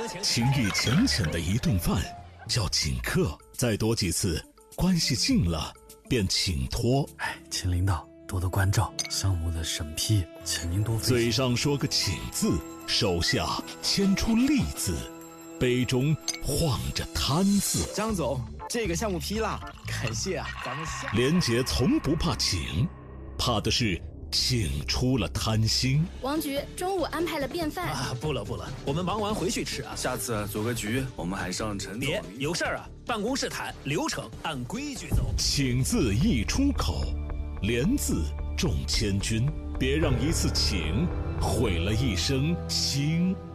情谊浅浅的一顿饭叫请客，再多几次，关系近了便请托。 请领导多多关照，项目的审批请您多费心。 嘴上说个请字，手下牵出利字，杯中晃着贪字。 张总，这个项目批了，感谢啊，咱们下。 连杰从不怕请，怕的是请出了贪心。 王局中午安排了便饭啊，不了，我们忙完回去吃啊。 下次组个局，我们还上陈总。 别有事儿啊，办公室谈，流程按规矩走。 请字一出口，连字重千钧，别让一次请毁了一生心。